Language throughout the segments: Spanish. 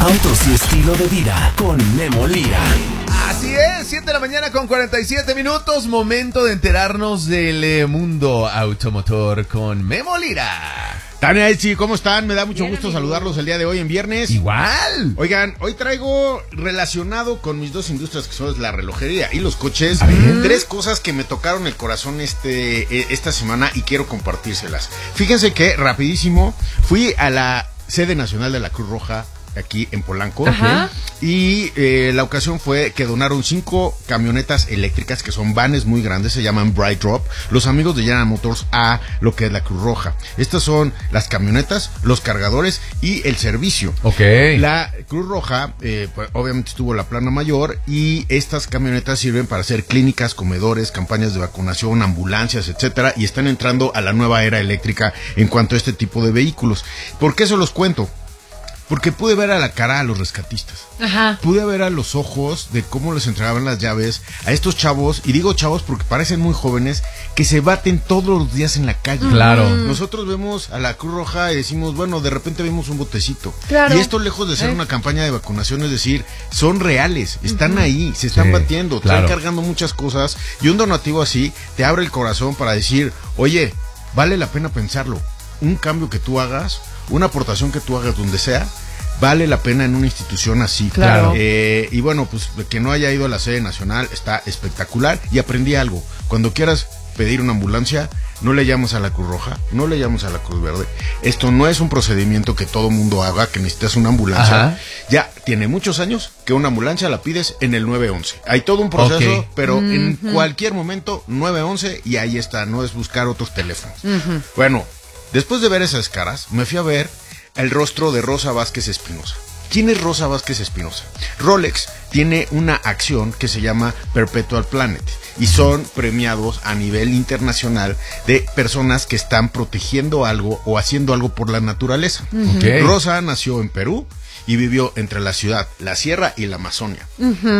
Autos y estilo de vida con Memo Lira. Así es, 7 de la mañana con 47 minutos, momento de enterarnos del mundo automotor con Memo Lira. Tania, Elsie, ¿cómo están? Me da mucho Bien, gusto amigo. saludarlos el día de hoy en viernes. Igual. Oigan, hoy traigo relacionado con mis dos industrias que son la relojería y los coches, 3 cosas que me tocaron el corazón esta semana y quiero compartírselas. Fíjense que rapidísimo fui a la sede nacional de la Cruz Roja aquí en Polanco. Ajá. Y la ocasión fue que donaron 5 camionetas eléctricas que son vanes muy grandes, se llaman Bright Drop, los amigos de General Motors a lo que es la Cruz Roja. Estas son las camionetas, los cargadores y el servicio. Ok. La Cruz Roja, pues, obviamente estuvo la plana mayor y estas camionetas sirven para hacer clínicas, comedores, campañas de vacunación, ambulancias, etcétera, y están entrando a la nueva era eléctrica en cuanto a este tipo de vehículos. ¿Por qué se los cuento? Porque pude ver a la cara a los rescatistas. Ajá. Pude ver a los ojos de cómo les entregaban las llaves a estos chavos, y digo chavos porque parecen muy jóvenes, que se baten todos los días en la calle. Claro. Nosotros vemos a la Cruz Roja y decimos, bueno, de repente vemos un botecito. Claro. Y esto, lejos de ser una campaña de vacunación, es decir, son reales, están ahí, se están Sí, batiendo, claro. están cargando muchas cosas, y un donativo así te abre el corazón para decir, oye, vale la pena pensarlo. Un cambio que tú hagas, una aportación que tú hagas donde sea, vale la pena en una institución así. Claro. Y bueno, pues que no haya ido a la sede nacional está espectacular, y aprendí algo. Cuando quieras pedir una ambulancia, no le llamas a la Cruz Roja, no le llamas a la Cruz Verde. Esto no es un procedimiento que todo mundo haga, que necesitas una ambulancia. Ajá. Ya tiene muchos años que una ambulancia la pides en el 911. Hay todo un proceso, Ok. pero en cualquier momento 911 y ahí está, no es buscar otros teléfonos. Bueno, después de ver esas caras, me fui a ver el rostro de Rosa Vázquez Espinosa. ¿Quién es Rosa Vázquez Espinosa? Rolex tiene una acción que se llama Perpetual Planet y son premiados a nivel internacional de personas que están protegiendo algo o haciendo algo por la naturaleza. Ok. Rosa nació en Perú y vivió entre la ciudad, la sierra y la Amazonia.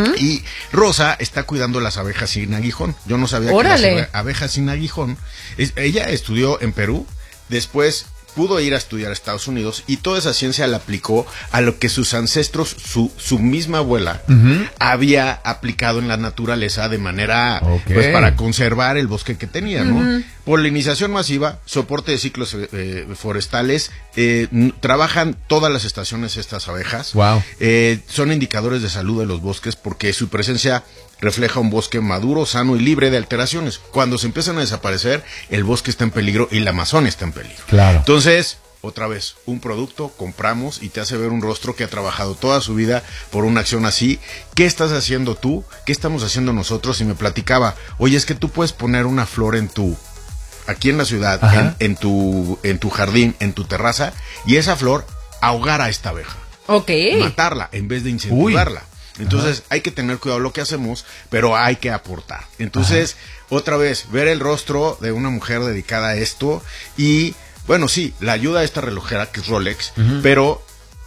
Y Rosa está cuidando las abejas sin aguijón. Yo no sabía ¡Órale! que las abejas sin aguijón. Ella estudió en Perú, después pudo ir a estudiar a Estados Unidos y toda esa ciencia la aplicó a lo que sus ancestros, su misma abuela, había aplicado en la naturaleza de manera, Ok. pues, para conservar el bosque que tenía, ¿no? Polinización masiva, soporte de ciclos forestales, trabajan todas las estaciones estas abejas. Wow. Son indicadores de salud de los bosques porque su presencia refleja un bosque maduro, sano y libre de alteraciones. Cuando se empiezan a desaparecer, el bosque está en peligro y la Amazonia está en peligro. Claro. Entonces, otra vez, un producto, compramos y te hace ver un rostro que ha trabajado toda su vida por una acción así. ¿Qué estás haciendo tú? ¿Qué estamos haciendo nosotros? Y me platicaba, oye, es que tú puedes poner una flor aquí en la ciudad, en tu jardín, en tu terraza, y esa flor ahogar a esta abeja. Ok. Matarla en vez de incentivarla. Entonces hay que tener cuidado lo que hacemos, pero hay que aportar. Entonces, otra vez, ver el rostro de una mujer dedicada a esto y, bueno, sí, la ayuda a esta relojera que es Rolex, pero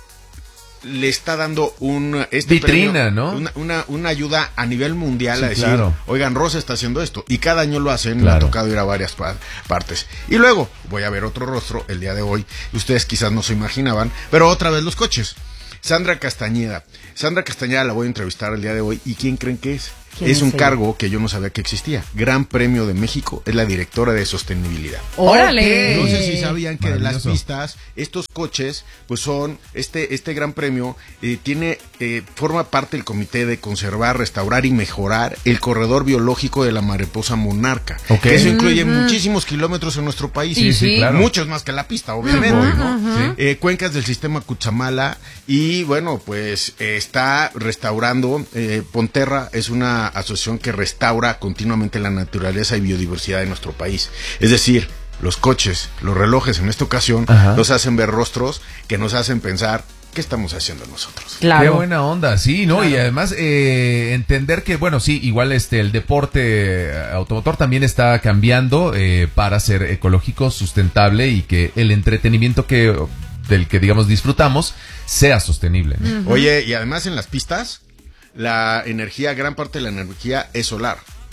le está dando Vitrina, ¿no? Una ayuda a nivel mundial, Sí, a decir, claro. oigan, Rosa está haciendo esto, y cada año lo hacen. Me Claro. ha tocado ir a varias partes. Y luego voy a ver otro rostro el día de hoy, ustedes quizás no se imaginaban, pero otra vez los coches. Sandra Castañeda la voy a entrevistar el día de hoy, y ¿quién creen que es? Es un ella? cargo que yo no sabía que existía. Gran Premio de México, es la directora de sostenibilidad. ¡Órale! No sé si sabían que de las Maravilloso. pistas, estos coches, pues son, este gran premio forma parte del comité de conservar, restaurar y mejorar el corredor biológico de la mariposa monarca. Ok. Que eso incluye muchísimos kilómetros en nuestro país. Sí, claro. Muchos más que la pista, obviamente, ¿no? Cuencas del sistema Cuchamala, y bueno, pues está restaurando, Ponterra es una asociación que restaura continuamente la naturaleza y biodiversidad de nuestro país. Es decir, los coches, los relojes en esta ocasión nos hacen ver rostros que nos hacen pensar, ¿qué estamos haciendo nosotros? Claro. Qué buena onda, sí, ¿no? Claro. Y además entender que, bueno, sí, igual el deporte automotor también está cambiando para ser ecológico, sustentable, y que el entretenimiento del que, digamos, disfrutamos sea sostenible, ¿no? Oye, y además en las pistas, la energía, gran parte de la energía es solar.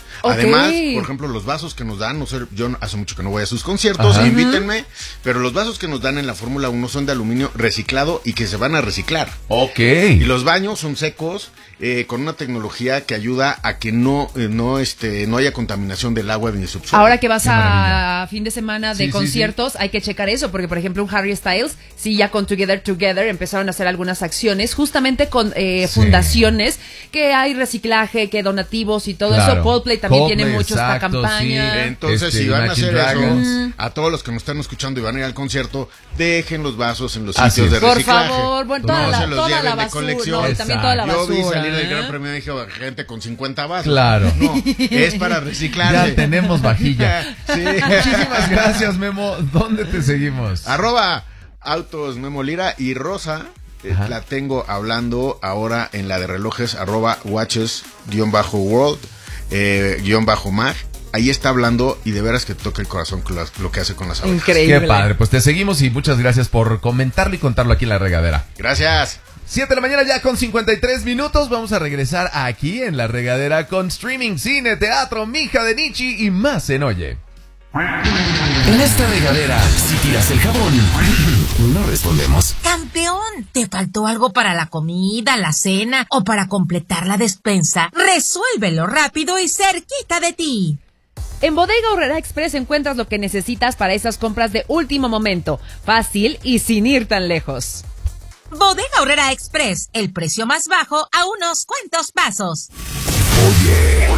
Okay. Además, por ejemplo, los vasos que nos dan, no sé, yo hace mucho que no voy a sus conciertos, invítenme, pero los vasos que nos dan en la Fórmula 1 son de aluminio reciclado y que se van a reciclar. Ok. Y los baños son secos, con una tecnología que ayuda a que no haya contaminación del agua ni del subsuelo. Ahora que vas Qué maravilla. a fin de semana de Sí, sí, conciertos, hay que checar eso, porque por ejemplo un Harry Styles, sí, ya con Together empezaron a hacer algunas acciones, justamente con fundaciones, que hay reciclaje, que donativos y todo Claro. eso. Coldplay también tiene Coldplay, mucho esta exacto, campaña. sí. Entonces, si van a Imagine hacer Dragons. eso, a todos los que nos están escuchando y van a ir al concierto, dejen los vasos en los Así sitios es. de Por reciclaje. favor, bueno, No toda se los la lleven de basura, colección. no, y también toda la Yo basura. vi salir del ¿eh? Gran Premio y dije, gente con 50 vasos. Claro. No, es para reciclarse. Ya tenemos vajilla. Sí. Muchísimas gracias, Memo. ¿Dónde te seguimos? @autos Memo Lira y Rosa. Ajá. La tengo hablando ahora en la de relojes @watches_world _mag. Ahí está hablando y de veras que toca el corazón con lo que hace con las abejas. Increíble. Qué padre. Pues te seguimos y muchas gracias por comentarlo y contarlo aquí en La Regadera. Gracias. 7 de la mañana ya con 53 minutos. Vamos a regresar aquí en La Regadera con streaming, cine, teatro, Mija de Nietzsche y más en Oye. En esta regadera, si tiras el jabón, no respondemos. Campeón, ¿te faltó algo para la comida, la cena o para completar la despensa? Resuélvelo rápido y cerquita de ti. En Bodega Aurrera Express encuentras lo que necesitas para esas compras de último momento, fácil y sin ir tan lejos. Bodega Aurrera Express, el precio más bajo a unos cuantos pasos. Oye.